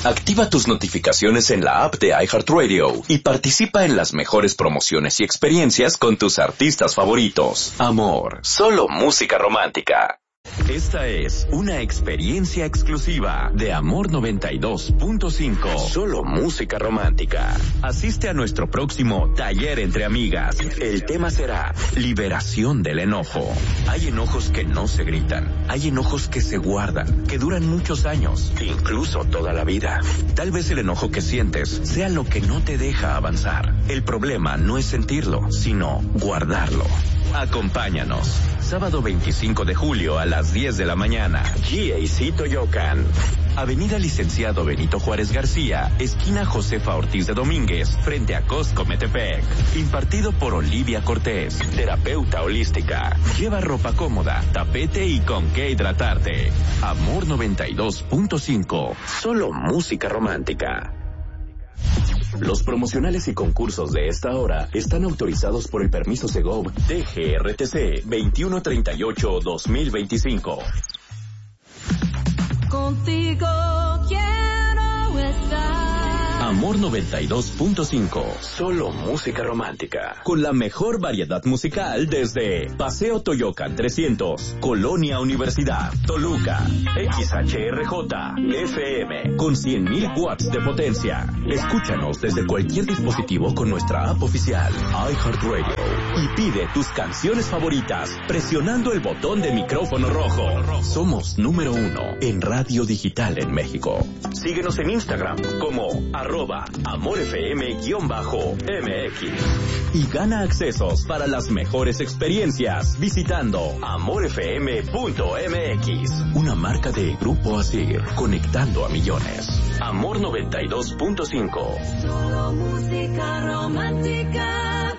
Activa tus notificaciones en la app de iHeartRadio y participa en las mejores promociones y experiencias con tus artistas favoritos. Amor, solo música romántica. Esta es una experiencia exclusiva de Amor 92.5. Solo música romántica. Asiste a nuestro próximo taller entre amigas. El tema será liberación del enojo. Hay enojos que no se gritan. Hay enojos que se guardan, que duran muchos años, incluso toda la vida. Tal vez el enojo que sientes sea lo que no te deja avanzar. El problema no es sentirlo, sino guardarlo. Acompáñanos. Sábado 25 de julio a las 10 de la mañana. GAC Toyocan. Avenida Licenciado Benito Juárez García, esquina Josefa Ortiz de Domínguez, frente a Costco Metepec. Impartido por Olivia Cortés, terapeuta holística. Lleva ropa cómoda, tapete y con qué hidratarte. Amor 92.5. Solo música romántica. Los promocionales y concursos de esta hora están autorizados por el permiso Segov DGRTC 2138-2025. Contigo quiero estar. Amor 92.5. Solo música romántica. Con la mejor variedad musical desde Paseo Toyocan 300, Colonia Universidad, Toluca, XHRJ, FM, con 100,000 watts de potencia. Escúchanos desde cualquier dispositivo con nuestra app oficial, iHeartRadio. Y pide tus canciones favoritas presionando el botón de micrófono rojo. Somos número 1 en radio digital en México. Síguenos en Instagram como @AmorFM_MX y gana accesos para las mejores experiencias visitando amorfm.mx, una marca de Grupo Asir, conectando a millones. Amor 92.5. Solo música romántica.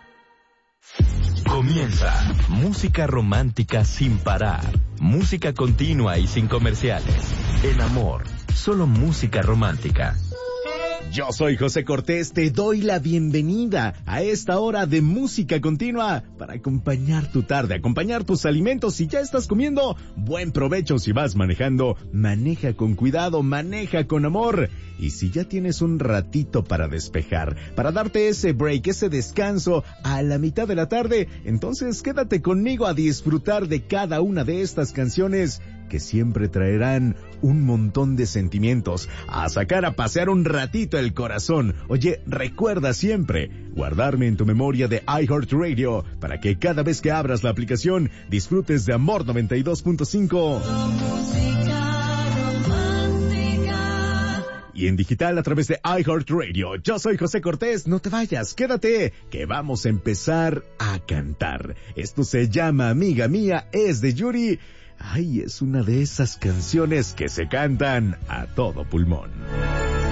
Comienza Música Romántica sin parar. Música continua y sin comerciales. En Amor, solo música romántica. Yo soy José Cortés, te doy la bienvenida a esta hora de música continua para acompañar tu tarde, acompañar tus alimentos. Si ya estás comiendo, buen provecho. Si vas manejando, maneja con cuidado, maneja con amor. Y si ya tienes un ratito para despejar, para darte ese break, ese descanso a la mitad de la tarde, entonces quédate conmigo a disfrutar de cada una de estas canciones que siempre traerán un montón de sentimientos, a sacar a pasear un ratito el corazón. Oye, recuerda siempre guardarme en tu memoria de iHeartRadio para que cada vez que abras la aplicación disfrutes de Amor 92.5. Y en digital a través de iHeartRadio. Yo soy José Cortés, no te vayas, quédate, que vamos a empezar a cantar. Esto se llama Amiga Mía, es de Yuri. Ay, es una de esas canciones que se cantan a todo pulmón.